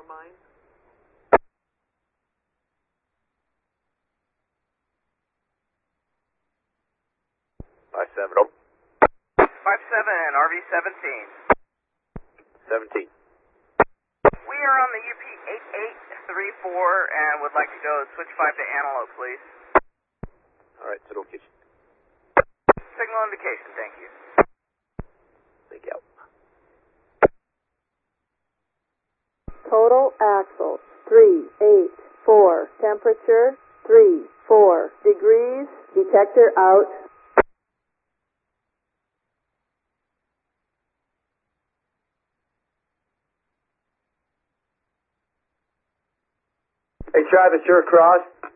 mine? 57. 57, RV 17. 17. We are on the UP 8834 and would like to go switch 5 to Antelope, please. Alright, so don't get you. Signal indication, thank you. Thank you. Total axle 384. Temperature 34 degrees. Detector out. Hey, Travis, you're across.